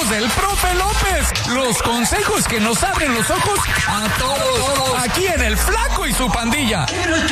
consejos del profe López. Los consejos que nos abren los ojos a todos. Aquí en El Flaco y su pandilla.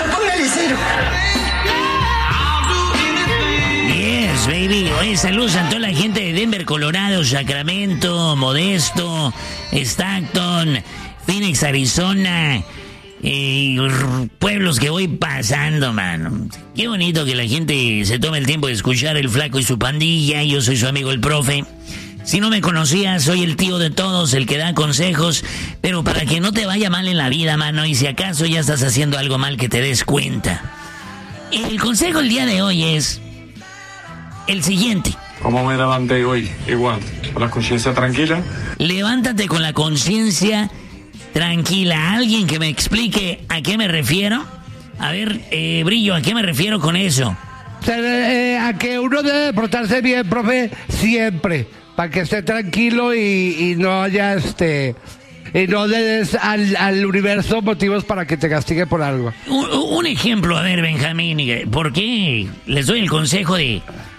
Yes, baby. Oye, saludos a toda la gente de Denver, Colorado, Sacramento, Modesto, Stockton, Phoenix, Arizona. Pueblos que voy pasando, mano. Qué bonito que la gente se tome el tiempo de escuchar El Flaco y su pandilla. Yo soy su amigo el profe. Si no me conocías, soy el tío de todos, el que da consejos, pero para que no te vaya mal en la vida, mano, y si acaso ya estás haciendo algo mal, que te des cuenta. El consejo el día de hoy es el siguiente. ¿Cómo me levanté hoy? Igual, con la conciencia tranquila. Levántate con la conciencia tranquila. ¿Alguien que me explique a qué me refiero? A ver, Brillo, ¿a qué me refiero con eso? A que uno debe portarse bien, profe, siempre, para que esté tranquilo y no haya y no le des al universo motivos para que te castigue por algo. Un ejemplo, a ver, Benjamín, ¿por qué les doy el consejo de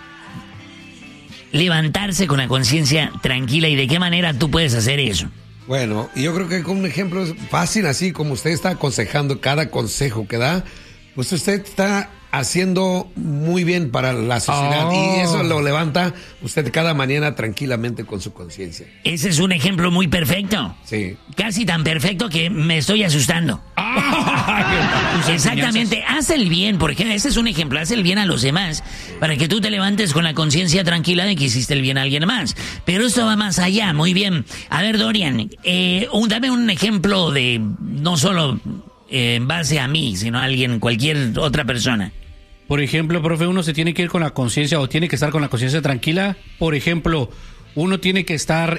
levantarse con la conciencia tranquila y de qué manera tú puedes hacer eso? Bueno, yo creo que con un ejemplo fácil, así como usted está aconsejando cada consejo que da, pues usted está haciendo muy bien para la sociedad y eso lo levanta usted cada mañana tranquilamente con su conciencia. Ese es un ejemplo muy perfecto. Sí. Casi tan perfecto que me estoy asustando. Exactamente, haz el bien, porque ese es un ejemplo, haz el bien a los demás, para que tú te levantes con la conciencia tranquila de que hiciste el bien a alguien más. Pero esto va más allá, muy bien. A ver, Dorian, dame un ejemplo de, no solo en base a mí, sino a alguien, cualquier otra persona. Por ejemplo, profe, uno se tiene que ir con la conciencia o tiene que estar con la conciencia tranquila. Por ejemplo, uno tiene que estar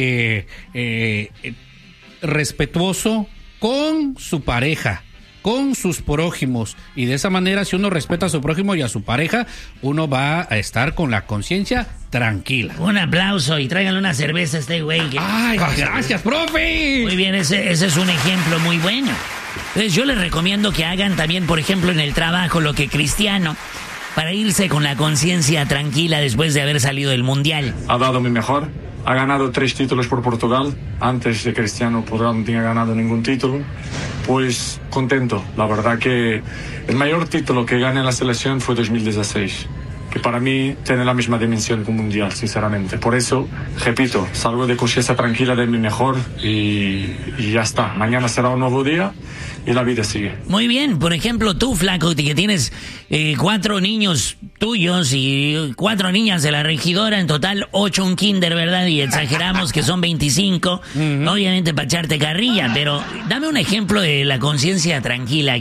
respetuoso con su pareja, con sus prójimos, y de esa manera, si uno respeta a su prójimo y a su pareja, uno va a estar con la conciencia tranquila. Un aplauso y tráiganle una cerveza a este güey. ¡Ay, gracias, profe! Muy bien, ese es un ejemplo muy bueno. Entonces yo les recomiendo que hagan también, por ejemplo, en el trabajo lo que Cristiano, para irse con la conciencia tranquila después de haber salido del Mundial. Ha dado mi mejor. Ha ganado 3 títulos por Portugal. Antes de Cristiano Portugal no tenía ganado ningún título. Pues contento. La verdad que el mayor título que gané en la selección fue 2016. Que para mí tiene la misma dimensión que un mundial, sinceramente. Por eso, repito, salgo de conciencia tranquila de mi mejor y ya está. Mañana será un nuevo día y la vida sigue. Muy bien, por ejemplo, tú, Flaco, que tienes 4 niños tuyos y 4 niñas de la regidora, en total 8 un kinder, ¿verdad? Y exageramos que son 25, obviamente para echarte carrilla, pero dame un ejemplo de la conciencia tranquila,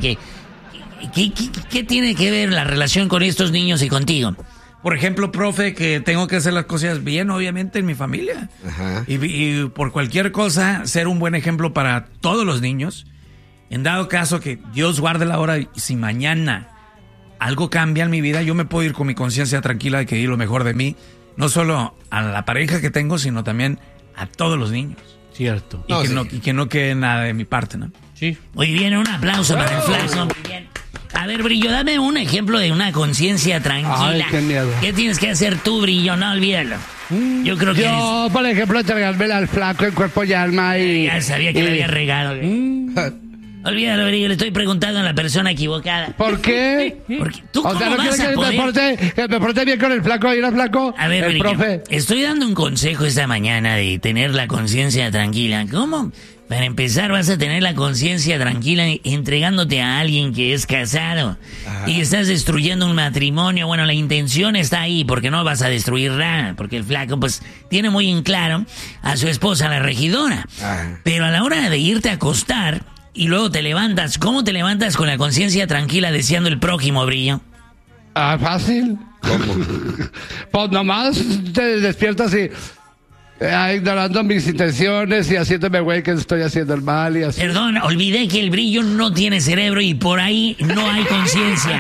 ¿Qué tiene que ver la relación con estos niños y contigo? Por ejemplo, profe, que tengo que hacer las cosas bien, obviamente, en mi familia. Ajá. Y por cualquier cosa, ser un buen ejemplo para todos los niños. En dado caso que Dios guarde la hora, y si mañana algo cambia en mi vida, yo me puedo ir con mi conciencia tranquila de que di lo mejor de mí, no solo a la pareja que tengo, sino también a todos los niños. Cierto. Y que no quede nada de mi parte, ¿no? Sí. Muy bien, un aplauso para el Flaco. Muy bien. A ver, Brillo, dame un ejemplo de una conciencia tranquila. Ay, qué miedo. ¿Qué tienes que hacer tú, Brillo? No, olvídalo. Yo creo que Yo, por ejemplo, entregarme al Flaco en cuerpo y alma y... ya sabía que le había regado. Olvídalo, Brillo, le estoy preguntando a la persona equivocada. ¿Por qué? Porque tú O sea, cómo ¿no vas quieres a poder... que me porte bien con el Flaco? ¿Ir al Flaco? A ver, el Brillo, profe. estoy dando un consejo esta mañana de tener la conciencia tranquila. ¿Cómo? Para empezar, vas a tener la conciencia tranquila entregándote a alguien que es casado. Ajá. Y estás destruyendo un matrimonio. Bueno, la intención está ahí, porque no vas a destruir nada, porque el Flaco, pues, tiene muy en claro a su esposa, la regidora. Ajá. Pero a la hora de irte a acostar y luego te levantas, ¿cómo te levantas con la conciencia tranquila deseando el prójimo, Brillo? Fácil. ¿Cómo? Pues nomás te despiertas y... ignorando mis intenciones y haciéndome güey que estoy haciendo el mal y así. Perdón, olvidé que el Brillo no tiene cerebro y por ahí no hay conciencia.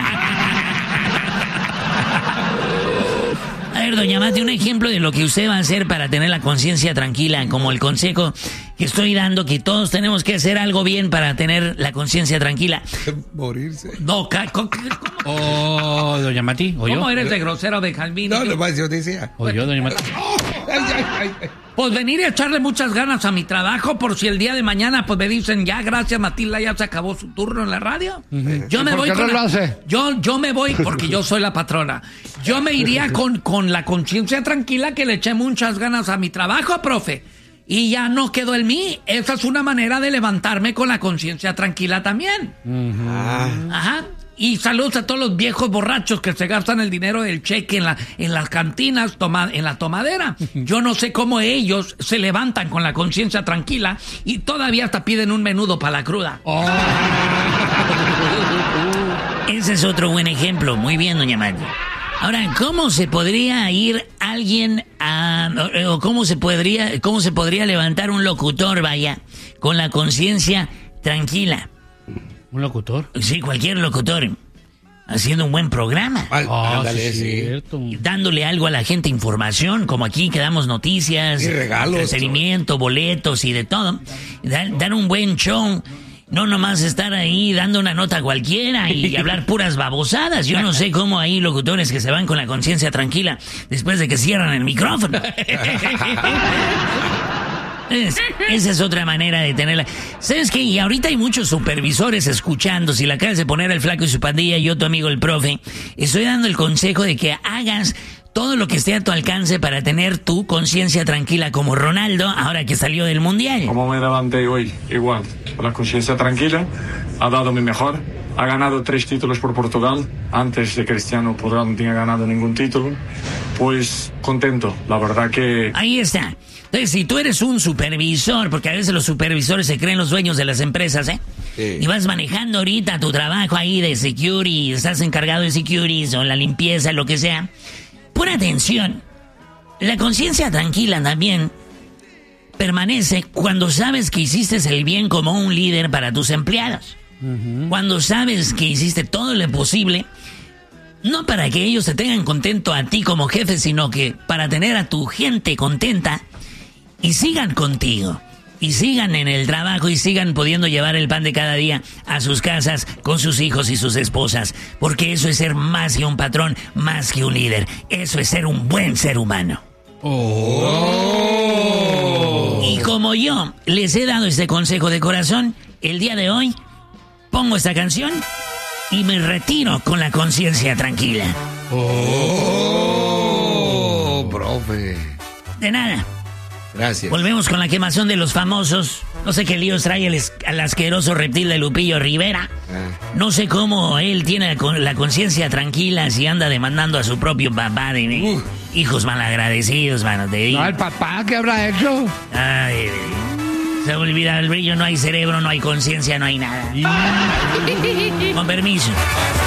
A ver, doña Mate, un ejemplo de lo que usted va a hacer para tener la conciencia tranquila, como el consejo que estoy dando, que todos tenemos que hacer algo bien para tener la conciencia tranquila. Morirse. No, Oh, doña Mati, ¿o yo? ¿Cómo eres de grosero, de Calvino? No, nomás yo decía. ¿O yo, doña Mati? Pues venir y echarle muchas ganas a mi trabajo por si el día de mañana pues me dicen, ya, gracias Matilda, ya se acabó su turno en la radio. Yo me voy con yo me voy porque yo soy la patrona. Yo me iría con la conciencia tranquila que le eché muchas ganas a mi trabajo, profe. Y ya no quedó en mí. Esa es una manera de levantarme con la conciencia tranquila también. Ajá. Y saludos a todos los viejos borrachos que se gastan el dinero del cheque en las cantinas, en la tomadera. Yo no sé cómo ellos se levantan con la conciencia tranquila y todavía hasta piden un menudo para la cruda. Ese es otro buen ejemplo. Muy bien, doña Magda. Ahora, ¿cómo se podría ir alguien o cómo se podría levantar un locutor, vaya, con la conciencia tranquila? ¿Un locutor? Sí, cualquier locutor. Haciendo un buen programa. Ándale, sí, sí. cierto. Dándole algo a la gente, información, como aquí que damos noticias, y regalos, entretenimiento, boletos y de todo. Dar un buen show. No nomás estar ahí dando una nota cualquiera y hablar puras babosadas. Yo no sé cómo hay locutores que se van con la conciencia tranquila después de que cierran el micrófono. Esa es otra manera de tenerla. ¿Sabes qué? Y ahorita hay muchos supervisores escuchando. Si la acabas de poner el Flaco y su pandilla, yo, tu amigo el profe, estoy dando el consejo de que hagas todo lo que esté a tu alcance para tener tu conciencia tranquila como Ronaldo, ahora que salió del Mundial. Como me levanté hoy, igual, con la conciencia tranquila, ha dado mi mejor. Ha ganado 3 títulos por Portugal. Antes de Cristiano Portugal no tenía ganado ningún título. Pues contento, la verdad que... Ahí está. Entonces, si tú eres un supervisor, porque a veces los supervisores se creen los dueños de las empresas, ¿eh? Sí. Y vas manejando ahorita tu trabajo ahí de security, estás encargado de security o la limpieza, lo que sea. Pon atención. La conciencia tranquila también permanece cuando sabes que hiciste el bien como un líder para tus empleados. Cuando sabes que hiciste todo lo posible, no para que ellos te tengan contento a ti como jefe, sino que para tener a tu gente contenta y sigan contigo, y sigan en el trabajo y sigan pudiendo llevar el pan de cada día a sus casas con sus hijos y sus esposas, porque eso es ser más que un patrón, más que un líder, eso es ser un buen ser humano. Y como yo les he dado este consejo de corazón, el día de hoy pongo esta canción y me retiro con la conciencia tranquila. Profe. De nada. Gracias. Volvemos con la quemación de los famosos. No sé qué líos trae al asqueroso reptil de Lupillo Rivera. No sé cómo él tiene la conciencia tranquila si anda demandando a su propio papá de hijos malagradecidos, mano. Te digo. No, el papá, ¿qué habrá hecho? Ay, se olvida el brillo, no hay cerebro, no hay conciencia, no hay nada. Con permiso.